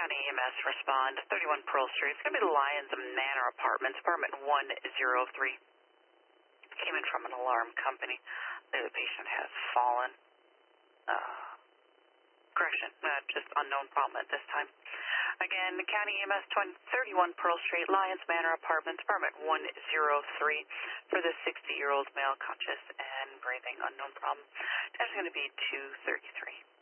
County EMS respond to 31 Pearl Street. It's going to be the Lions Manor Apartments, apartment 103. Came in from an alarm company. The patient has fallen. Just unknown problem at this time. Again, County EMS 31 Pearl Street, Lions Manor Apartments, apartment 103 for the 60-year-old male, conscious and breathing, unknown problem. That's going to be 233.